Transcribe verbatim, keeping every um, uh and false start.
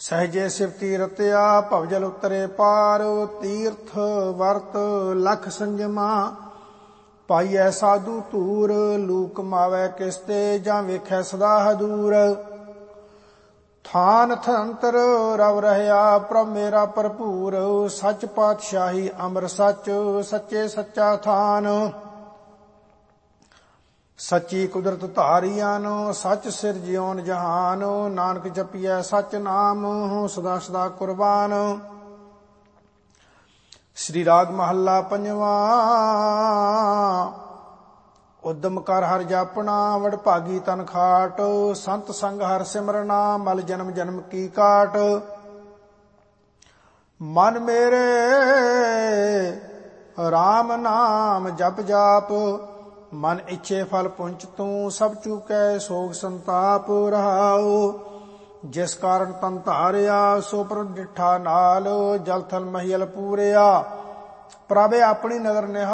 ਸਹਜੇ ਸਿਵਤੀ ਰਤਿਆ ਭਵਜਲ ਉਤਰੇ ਪਾਰ। ਤੀਰਥ ਵਰਤ ਲਖ ਸੰਜਮਾ ਪਾਈਐ ਸਾਧੂ ਧੂਰ। ਲੂਕ ਮਾਵੈ ਕਿਸਤੇ ਜਾਂ ਵੇਖੈ ਸਦਾ ਹਦੂਰ। ਥਾਨ ਥੰਤਰ ਰਵ ਰਹਿਆ ਪ੍ਰਭ ਮੇਰਾ ਭਰਪੂਰ। ਸੱਚ ਪਾਤਸ਼ਾਹੀ ਅਮਰ ਸੱਚ ਸੱਚੇ ਸੱਚਾ ਥਾਨ। ਸੱਚੀ ਕੁਦਰਤ ਧਾਰੀਆਨ ਸੱਚ ਸਿਰਜਿਓਨ ਜਹਾਨ। ਨਾਨਕ ਜਪੀਐ ਸੱਚ ਨਾਮ ਸਦਾ ਸਦਾ ਕੁਰਬਾਨ। ਸ੍ਰੀ ਰਾਗ ਮਹੱਲਾ ਪੰਜਵਾਂ। ਉਦਮ ਕਰ ਹਰਿ ਜਾਪਣਾ ਵਡਭਾਗੀ ਤਨ ਖਾਟ। ਸੰਤ ਸੰਗ ਹਰਿ ਸਿਮਰਨਾ ਮਲ ਜਨਮ ਜਨਮ ਕੀ ਕਾਟ। ਮਨ ਮੇਰੇ RAM ਨਾਮ ਜਪ ਜਾਪ। ਮਨ ਇੱਛੇ ਫਲ ਪੁੰਚ ਤੂੰ ਸਭ ਚੂਕੈ ਸੋਗ ਸੰਤਾਪ। ਰਹਾਉ ਜਿਸ ਕਾਰਨ ਤਨ ਧਾਰਿਆ ਸੋ ਪ੍ਰਭ ਡਿਠਾ ਨਾਲ। ਜਲ ਥਲ ਮਹੀਲ ਪੂਰਿਆ ਪ੍ਰਭ ਆਪਣੀ ਨਦਰ ਨਿਹਾਲ।